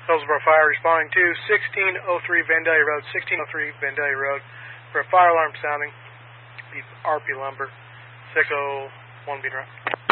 Hillsborough Fire responding to 1603 Vandalia Road, 1603 Vandalia Road for a fire alarm sounding. RP Lumber, 601 being right.